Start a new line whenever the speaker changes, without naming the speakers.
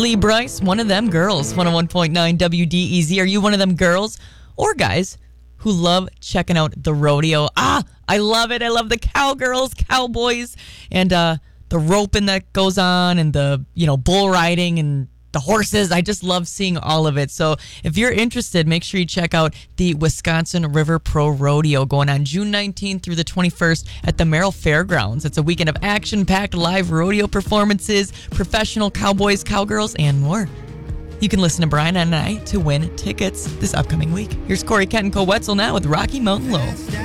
Lee Bryce, one of them girls. 101.9 WDEZ. Are you one of them girls or guys who love checking out the rodeo? I love it. I love the cowgirls, cowboys, and the roping that goes on, and the bull riding and the horses. I just love seeing all of it. So if you're interested, make sure you check out the Wisconsin River Pro Rodeo going on June 19th through the 21st at the Merrill Fairgrounds. It's a weekend of action-packed live rodeo performances, professional cowboys, cowgirls, and more. You can listen to Brian and I to win tickets this upcoming week. Here's Corey Kent and Cole Wetzel now with Rocky Mountain Low.